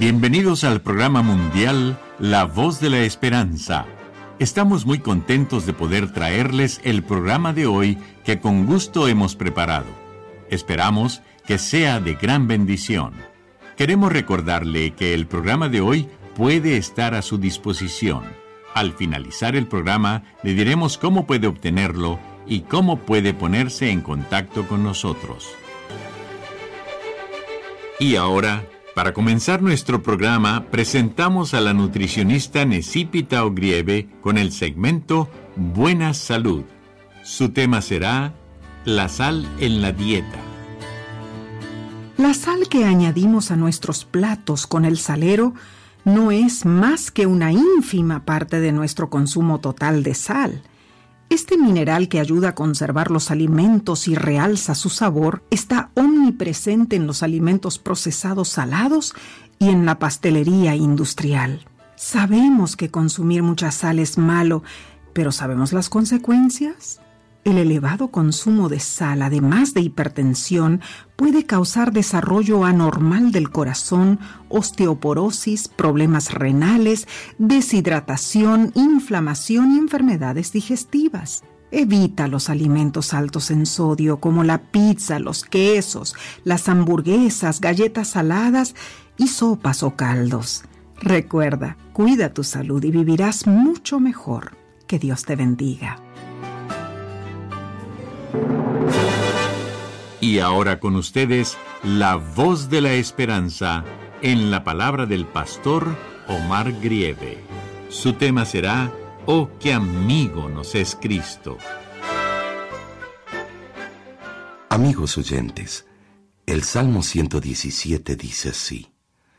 Bienvenidos al programa mundial La Voz de la Esperanza. Estamos muy contentos de poder traerles el programa de hoy que con gusto hemos preparado. Esperamos que sea de gran bendición. Queremos recordarle que el programa de hoy puede estar a su disposición. Al finalizar el programa, le diremos cómo puede obtenerlo y cómo puede ponerse en contacto con nosotros. Y ahora, para comenzar nuestro programa, presentamos a la nutricionista Necipita Ogrieve con el segmento Buena Salud. Su tema será la sal en la dieta. La sal que añadimos a nuestros platos con el salero no es más que una ínfima parte de nuestro consumo total de sal. Este mineral que ayuda a conservar los alimentos y realza su sabor está omnipresente en los alimentos procesados salados y en la pastelería industrial. Sabemos que consumir mucha sal es malo, pero ¿sabemos las consecuencias? El elevado consumo de sal, además de hipertensión, puede causar desarrollo anormal del corazón, osteoporosis, problemas renales, deshidratación, inflamación y enfermedades digestivas. Evita los alimentos altos en sodio como la pizza, los quesos, las hamburguesas, galletas saladas y sopas o caldos. Recuerda, cuida tu salud y vivirás mucho mejor. Que Dios te bendiga. Y ahora con ustedes, la voz de la esperanza en la palabra del pastor Omar Grieve. Su tema será, ¡Oh, qué amigo nos es Cristo! Amigos oyentes, el Salmo 117 dice así: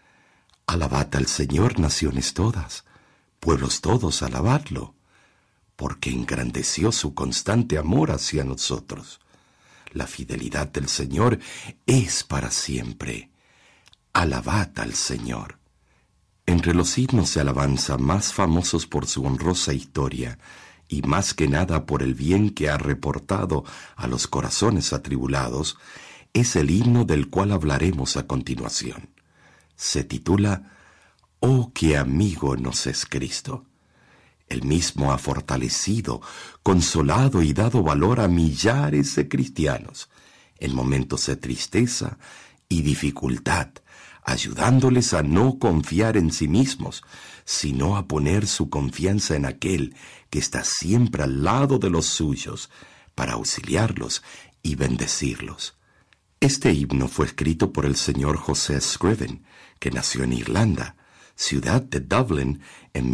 Alabad al Señor, naciones todas, pueblos todos, alabadlo, porque engrandeció su constante amor hacia nosotros. La fidelidad del Señor es para siempre. Alabad al Señor. Entre los himnos de alabanza más famosos por su honrosa historia, y más que nada por el bien que ha reportado a los corazones atribulados, es el himno del cual hablaremos a continuación. Se titula «Oh, qué amigo nos es Cristo». Él mismo ha fortalecido, consolado y dado valor a millares de cristianos en momentos de tristeza y dificultad, ayudándoles a no confiar en sí mismos, sino a poner su confianza en aquel que está siempre al lado de los suyos para auxiliarlos y bendecirlos. Este himno fue escrito por el señor José Scriven, que nació en Irlanda, ciudad de Dublín, en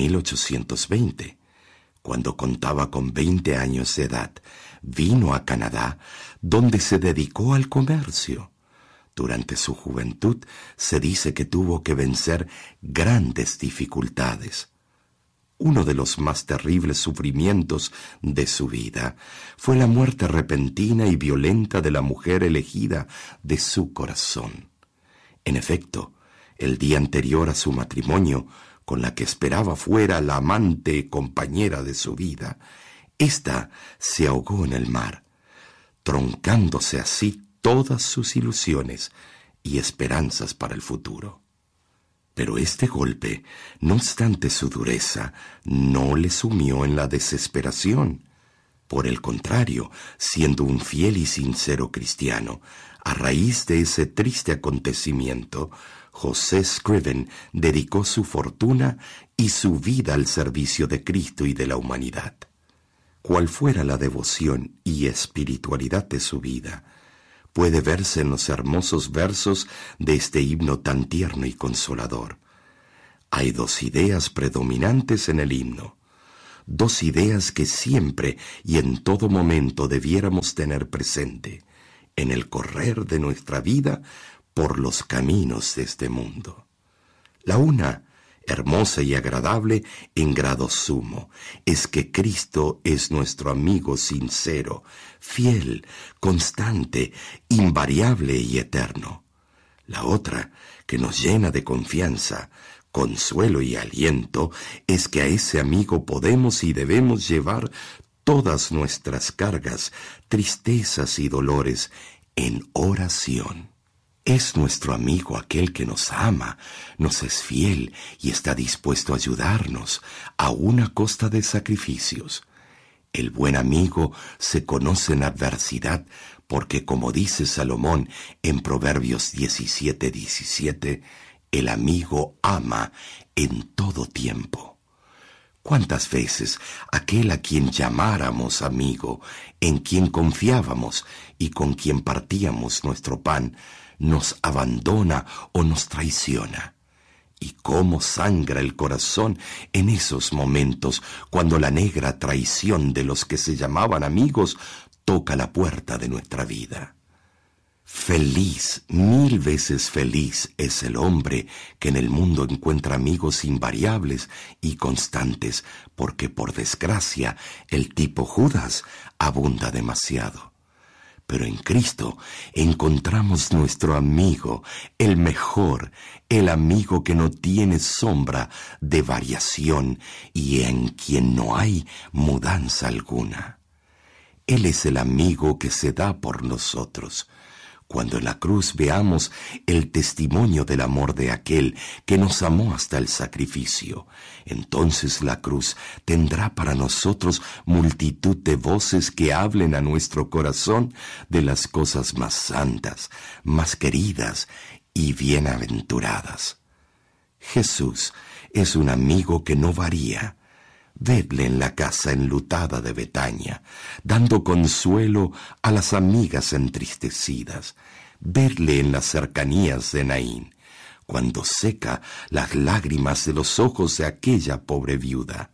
1820. Cuando contaba con 20 años de edad, vino a Canadá, donde se dedicó al comercio. Durante su juventud se dice que tuvo que vencer grandes dificultades. Uno de los más terribles sufrimientos de su vida fue la muerte repentina y violenta de la mujer elegida de su corazón. En efecto, el día anterior a su matrimonio, con la que esperaba fuera la amante compañera de su vida, ésta se ahogó en el mar, troncándose así todas sus ilusiones y esperanzas para el futuro. Pero este golpe, no obstante su dureza, no le sumió en la desesperación. Por el contrario, siendo un fiel y sincero cristiano, a raíz de ese triste acontecimiento, José Scriven dedicó su fortuna y su vida al servicio de Cristo y de la humanidad. Cual fuera la devoción y espiritualidad de su vida, puede verse en los hermosos versos de este himno tan tierno y consolador. Hay dos ideas predominantes en el himno, dos ideas que siempre y en todo momento debiéramos tener presente en el correr de nuestra vida por los caminos de este mundo. La una, hermosa y agradable en grado sumo, es que Cristo es nuestro amigo sincero, fiel, constante, invariable y eterno. La otra, que nos llena de confianza, consuelo y aliento, es que a ese amigo podemos y debemos llevar todas nuestras cargas, tristezas y dolores en oración. Es nuestro amigo aquel que nos ama, nos es fiel y está dispuesto a ayudarnos, aun a costa de sacrificios. El buen amigo se conoce en adversidad porque, como dice Salomón en Proverbios 17:17, el amigo ama en todo tiempo. ¿Cuántas veces aquel a quien llamáramos amigo, en quien confiábamos y con quien partíamos nuestro pan, nos abandona o nos traiciona? Y cómo sangra el corazón en esos momentos cuando la negra traición de los que se llamaban amigos toca la puerta de nuestra vida. Feliz, 1000 veces feliz es el hombre que en el mundo encuentra amigos invariables y constantes, porque por desgracia el tipo Judas abunda demasiado. Pero en Cristo encontramos nuestro amigo, el mejor, el amigo que no tiene sombra de variación y en quien no hay mudanza alguna. Él es el amigo que se da por nosotros. Cuando en la cruz veamos el testimonio del amor de aquel que nos amó hasta el sacrificio, entonces la cruz tendrá para nosotros multitud de voces que hablen a nuestro corazón de las cosas más santas, más queridas y bienaventuradas. Jesús es un amigo que no varía. Vedle en la casa enlutada de Betania, dando consuelo a las amigas entristecidas. Vedle en las cercanías de Naín, cuando seca las lágrimas de los ojos de aquella pobre viuda.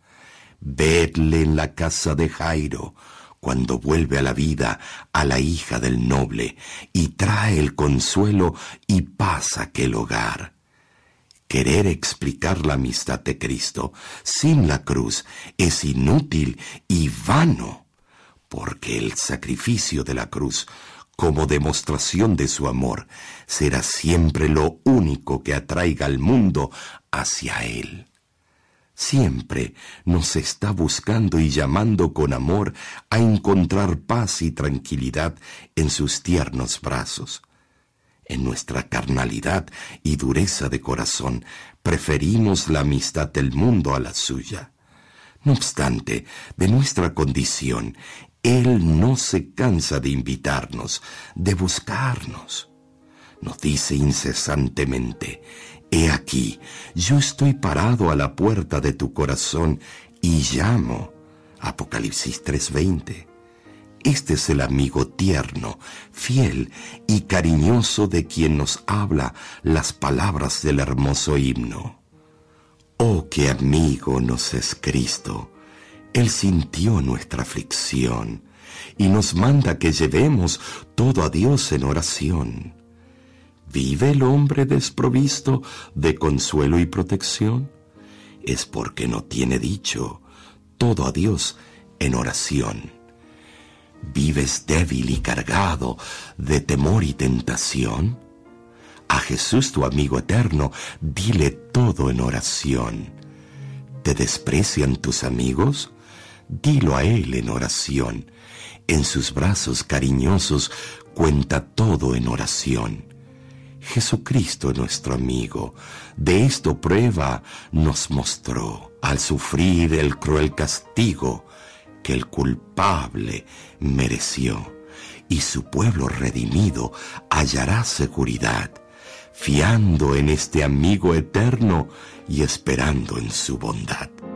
Vedle en la casa de Jairo, cuando vuelve a la vida a la hija del noble y trae el consuelo y paz a aquel hogar. Querer explicar la amistad de Cristo sin la cruz es inútil y vano, porque el sacrificio de la cruz, como demostración de su amor, será siempre lo único que atraiga al mundo hacia Él. Siempre nos está buscando y llamando con amor a encontrar paz y tranquilidad en sus tiernos brazos. En nuestra carnalidad y dureza de corazón, preferimos la amistad del mundo a la suya. No obstante, de nuestra condición, Él no se cansa de invitarnos, de buscarnos. Nos dice incesantemente: «He aquí, yo estoy parado a la puerta de tu corazón y llamo». Apocalipsis 3:20. Este es el amigo tierno, fiel y cariñoso de quien nos habla las palabras del hermoso himno. Oh, qué amigo nos es Cristo. Él sintió nuestra aflicción y nos manda que llevemos todo a Dios en oración. ¿Vive el hombre desprovisto de consuelo y protección? Es porque no tiene dicho todo a Dios en oración. ¿Vives débil y cargado de temor y tentación? A Jesús, tu amigo eterno, dile todo en oración. ¿Te desprecian tus amigos? Dilo a Él en oración. En sus brazos cariñosos cuenta todo en oración. Jesucristo, nuestro amigo, de esto prueba nos mostró al sufrir el cruel castigo que el culpable mereció, y su pueblo redimido hallará seguridad, fiando en este amigo eterno y esperando en su bondad.